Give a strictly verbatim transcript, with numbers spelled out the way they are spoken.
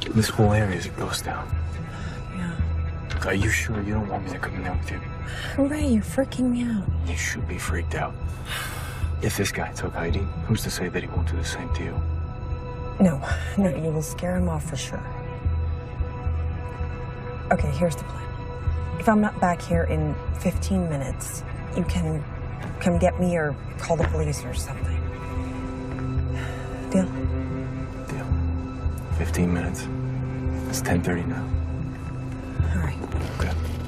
This whole area is a ghost town. Yeah. Are you sure you don't want me to come in there with you? Ray, you're freaking me out. You should be freaked out. If this guy took Heidi, who's to say that he won't do the same to you? No, no, you will scare him off for sure. Okay, here's the plan. If I'm not back here in fifteen minutes, you can come get me or call the police or something. Deal? Deal. fifteen minutes. It's ten thirty now. All right. Okay.